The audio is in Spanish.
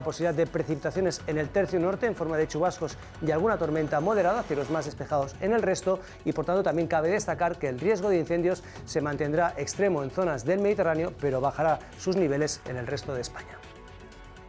Posibilidad de precipitaciones en el tercio norte en forma de chubascos y alguna tormenta moderada, cielos más despejados en el resto, y por tanto también cabe destacar que el riesgo de incendios se mantendrá extremo en zonas del Mediterráneo, pero bajará sus niveles en el resto de España.